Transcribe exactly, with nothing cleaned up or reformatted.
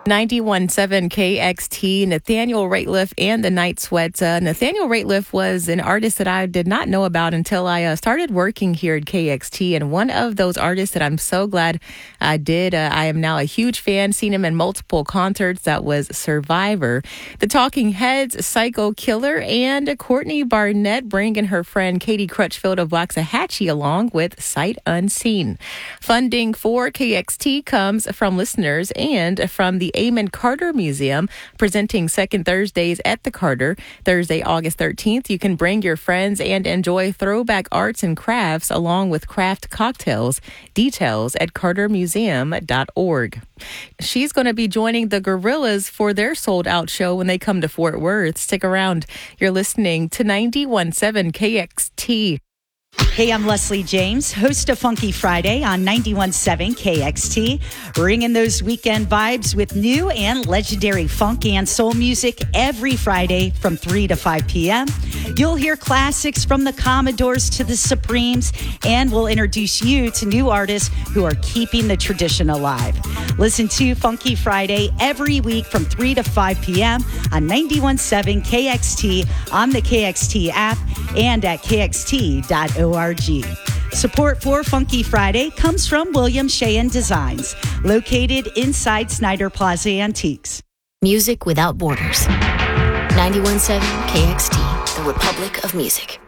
ninety-one point seven K X T, Nathaniel Rateliff and the Night Sweats. Uh, Nathaniel Rateliff was an artist that I did not know about until I uh, started working here at K X T. And one of those artists that I'm so glad I did, uh, I am now a huge fan, seen him in multiple concerts. That was Survivor, The Talking Heads, Psycho Killer, and Courtney Barnett bringing her friend Katie Crutchfield of Waxahachie along with Sight Unseen. Funding for K X T comes from listeners and from the Amon Carter Museum, presenting second Thursdays at the Carter. Thursday, August thirteenth, you can bring your friends and enjoy throwback arts and crafts along with craft cocktails. Details at carter museum dot org. She's going to be joining the Gorillas for their sold-out show when they come to Fort Worth. Stick around. You're listening to ninety-one point seven K X T. Hey, I'm Leslie James, host of Funky Friday on ninety-one point seven K X T, bringing those weekend vibes with new and legendary funk and soul music every Friday from three to five p.m. You'll hear classics from the Commodores to the Supremes, and we'll introduce you to new artists who are keeping the tradition alive. Listen to Funky Friday every week from three to five p.m. on ninety-one point seven K X T, on the K X T app, and at K X T dot org. Support for Funky Friday comes from William Sheehan Designs, located inside Snyder Plaza Antiques. Music without borders. ninety-one point seven K X T, the Republic of Music.